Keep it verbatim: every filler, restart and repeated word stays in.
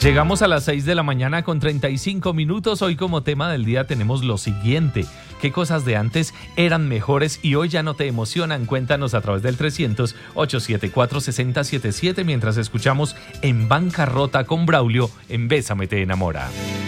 Llegamos a las seis de la mañana con treinta y cinco minutos. Hoy como tema del día tenemos lo siguiente. ¿Qué cosas de antes eran mejores y hoy ya no te emocionan? Cuéntanos a través del trescientos, ochocientos setenta y cuatro, sesenta setenta y siete mientras escuchamos En Bancarrota con Braulio en Bésame te enamora.